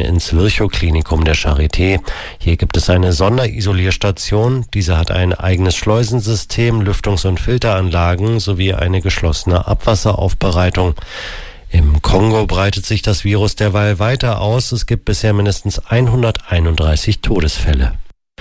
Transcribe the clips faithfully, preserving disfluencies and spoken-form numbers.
ins Virchow-Klinikum der Charité. Hier gibt es eine Sonderisolierstation. Diese hat ein eigenes Schleusensystem, Lüftungs- und Filteranlagen sowie eine geschlossene Abwasseraufbereitung. Im Kongo breitet sich das Virus derweil weiter aus. Es gibt bisher mindestens hunderteinunddreißig Todesfälle.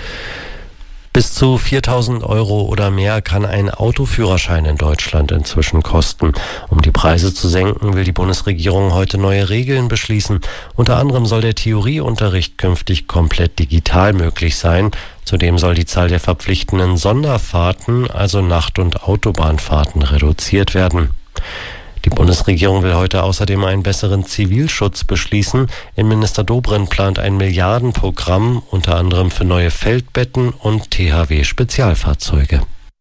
Bis zu viertausend Euro oder mehr kann ein Autoführerschein in Deutschland inzwischen kosten. Um die Preise zu senken, will die Bundesregierung heute neue Regeln beschließen. Unter anderem soll der Theorieunterricht künftig komplett digital möglich sein. Zudem soll die Zahl der verpflichtenden Sonderfahrten, also Nacht- und Autobahnfahrten, reduziert werden. Die Bundesregierung will heute außerdem einen besseren Zivilschutz beschließen. Innenminister Dobrindt plant ein Milliardenprogramm, unter anderem für neue Feldbetten und T H W-Spezialfahrzeuge.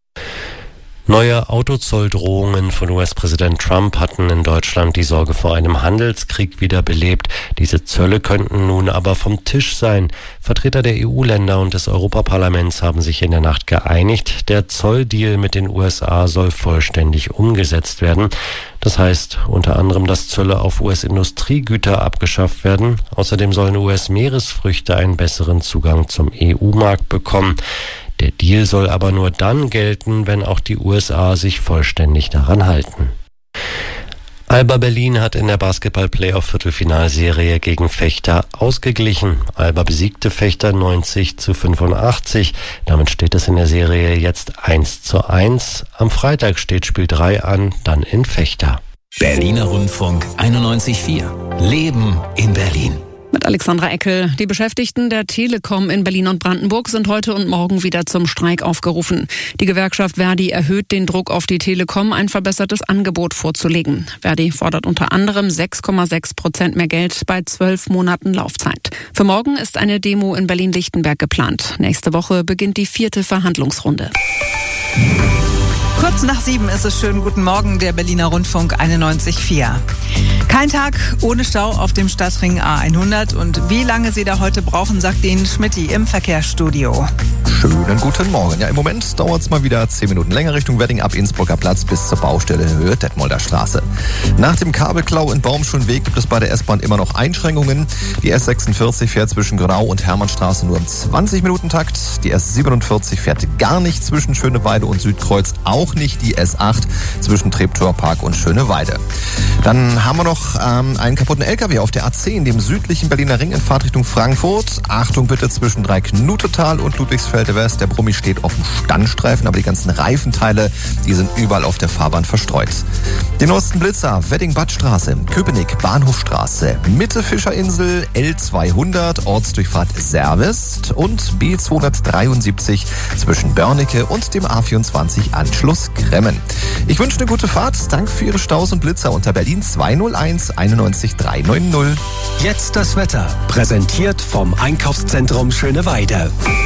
Neue Autozolldrohungen von U S-Präsident Trump hatten in Deutschland die Sorge vor einem Handelskrieg wiederbelebt. Diese Zölle könnten nun aber vom Tisch sein. Vertreter der E U-Länder und des Europaparlaments haben sich in der Nacht geeinigt. Der Zolldeal mit den U S A soll vollständig umgesetzt werden. Das heißt unter anderem, dass Zölle auf U S-Industriegüter abgeschafft werden. Außerdem sollen U S-Meeresfrüchte einen besseren Zugang zum E U-Markt bekommen. Der Deal soll aber nur dann gelten, wenn auch die U S A sich vollständig daran halten. Alba Berlin hat in der Basketball-Playoff-Viertelfinalserie gegen Vechta ausgeglichen. Alba besiegte Vechta neunzig zu fünfundachtzig. Damit steht es in der Serie jetzt eins zu eins. Am Freitag steht Spiel drei an, dann in Vechta. Berliner Rundfunk einundneunzig Komma vier. Leben in Berlin. Mit Alexandra Eckel. Die Beschäftigten der Telekom in Berlin und Brandenburg sind heute und morgen wieder zum Streik aufgerufen. Die Gewerkschaft Verdi erhöht den Druck auf die Telekom, ein verbessertes Angebot vorzulegen. Verdi fordert unter anderem sechs Komma sechs Prozent mehr Geld bei zwölf Monaten Laufzeit. Für morgen ist eine Demo in Berlin-Lichtenberg geplant. Nächste Woche beginnt die vierte Verhandlungsrunde. Kurz nach sieben ist es. Schönen guten Morgen, der Berliner Rundfunk einundneunzig Komma vier. Kein Tag ohne Stau auf dem Stadtring A hundert. Und wie lange Sie da heute brauchen, sagt Ihnen Schmidti im Verkehrsstudio. Schönen guten Morgen. Ja, im Moment dauert es mal wieder zehn Minuten länger Richtung Wedding ab Innsbrucker Platz bis zur Baustelle Höhe Detmolder Straße. Nach dem Kabelklau in Baumschulenweg gibt es bei der S-Bahn immer noch Einschränkungen. Die S sechsundvierzig fährt zwischen Grau und Hermannstraße nur im zwanzig Minuten Takt. Die S siebenundvierzig fährt gar nicht zwischen Schöneweide und Südkreuz, auch nicht die S acht zwischen Treptower und Schöneweide. Dann haben wir noch ähm, einen kaputten L K W auf der A zehn, dem südlichen Berliner Ring in Fahrtrichtung Frankfurt. Achtung bitte zwischen Dreiknutetal und Ludwigsfelde West. Der Brummi steht auf dem Standstreifen, aber die ganzen Reifenteile, die sind überall auf der Fahrbahn verstreut. Den neuesten Blitzer, Wedding-Badstraße, Köpenick, Bahnhofstraße, Mitte Fischerinsel, L zweihundert, Ortsdurchfahrt Servist und B zweihundertdreiundsiebzig zwischen Börnecke und dem A vierundzwanzig Anschluss Gremmen. Ich wünsche eine gute Fahrt. Danke für Ihre Staus und Blitzer unter Berlin zweihunderteins einundneunzig dreihundertneunzig. Jetzt das Wetter, präsentiert vom Einkaufszentrum Schöneweide.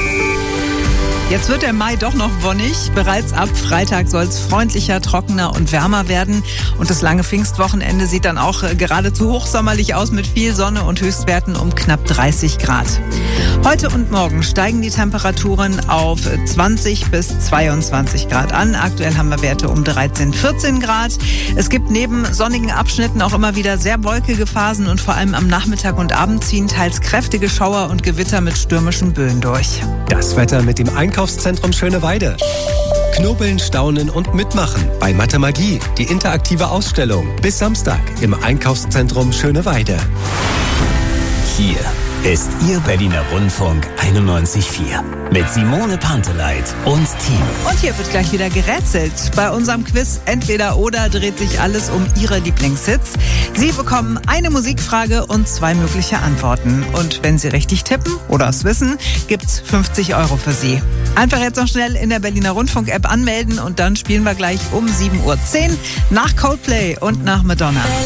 Jetzt wird der Mai doch noch wonnig. Bereits ab Freitag soll es freundlicher, trockener und wärmer werden. Und das lange Pfingstwochenende sieht dann auch geradezu hochsommerlich aus mit viel Sonne und Höchstwerten um knapp dreißig Grad. Heute und morgen steigen die Temperaturen auf zwanzig bis zweiundzwanzig Grad an. Aktuell haben wir Werte um dreizehn, vierzehn Grad. Es gibt neben sonnigen Abschnitten auch immer wieder sehr wolkige Phasen und vor allem am Nachmittag und Abend ziehen teils kräftige Schauer und Gewitter mit stürmischen Böen durch. Das Wetter mit dem Einkaufszentrum Schöneweide. Knobeln, staunen und mitmachen bei Mathe Magie, die interaktive Ausstellung. Bis Samstag im Einkaufszentrum Schöneweide. Hier ist Ihr Berliner Rundfunk einundneunzig Komma vier mit Simone Panteleit und Team. Und hier wird gleich wieder gerätselt. Bei unserem Quiz Entweder oder dreht sich alles um Ihre Lieblingshits. Sie bekommen eine Musikfrage und zwei mögliche Antworten. Und wenn Sie richtig tippen oder es wissen, gibt's fünfzig Euro für Sie. Einfach jetzt noch schnell in der Berliner Rundfunk-App anmelden und dann spielen wir gleich um sieben Uhr zehn nach Coldplay und nach Madonna.